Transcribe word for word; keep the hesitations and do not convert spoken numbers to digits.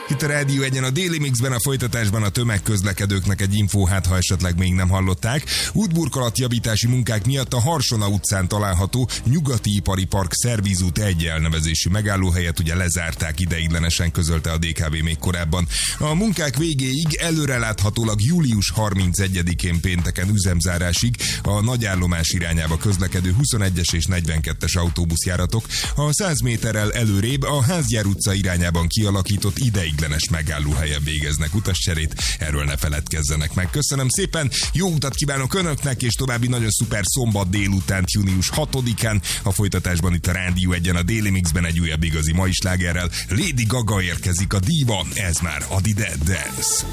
Itt a Rádió Egyen a Déli Mixben, a folytatásban a tömegközlekedőknek egy infó, hát ha esetleg még nem hallották. Útburkolatjavítási munkák miatt a Harsona utcán található Nyugati Ipari Park Szervizút egy elnevezésű megállóhelyet ugye lezárták ideiglenesen, közölte a dé ká bé még korábban. A munkák végéig előreláthatólag július harmincegyedikén pénteken üzemzárásig a nagyállomás irányába közlekedő huszonegyes és negyvenkettes autóbuszjáratok a száz méterrel előrébb a Házgyár utca irányában kialakított ideiglenes megállóhelyen végeznek utascserét. Erről ne feledkezzenek meg. Köszönöm szépen, jó utat kívánok önöknek, és további nagyon szuper szombat délután, június hatodikán. A folytatásban itt a Rádió Egyen a Déli Mixben egy újabb igazi mai slágerrel. Lady Gaga érkezik, a díva, ez már Adi Dead Dance.